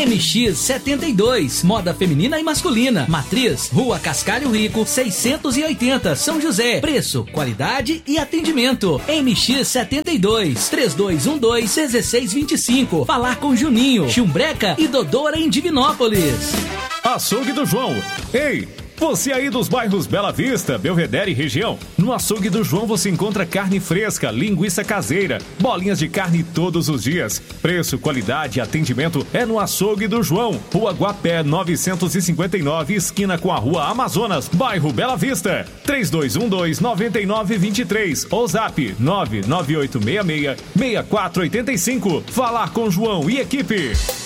MX72, moda feminina e masculina. Matriz, Rua Cascalho Rico, 680, São José. Preço, qualidade e atendimento. MX72, 3212-1625. Falar com Juninho, Chumbreca e Dodora em Divinópolis. Açougue do João. Ei, você aí dos bairros Bela Vista, Belvedere e região, no Açougue do João você encontra carne fresca, linguiça caseira, bolinhas de carne todos os dias. Preço, qualidade e atendimento é no Açougue do João, Rua Guapé 959, esquina com a Rua Amazonas, bairro Bela Vista. 3212-9923 ou zap 99866-6485. Falar com João e equipe.